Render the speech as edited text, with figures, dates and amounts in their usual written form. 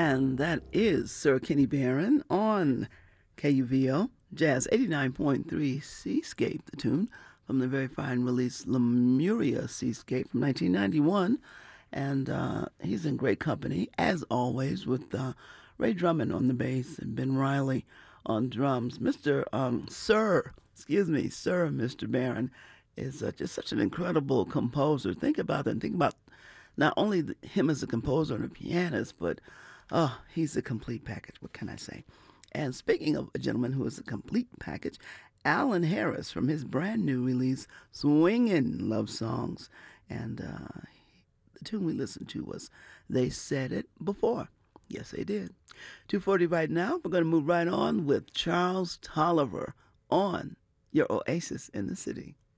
And that is Sir Kenny Barron on KUVO Jazz 89.3 Seascape, the tune from the very fine release Lemuria Seascape from 1991. And he's in great company, as always, with Ray Drummond on the bass and Ben Riley on drums. Sir Mr. Barron is just such an incredible composer. Think about that. Think about not only him as a composer and a pianist, but he's a complete package. What can I say? And speaking of a gentleman who is a complete package, Alan Harris from his brand new release, Swingin' Love Songs. And the tune we listened to was They Said It Before. Yes, they did. 2:40 right now. We're going to move right on with Charles Tolliver on your Oasis in the City.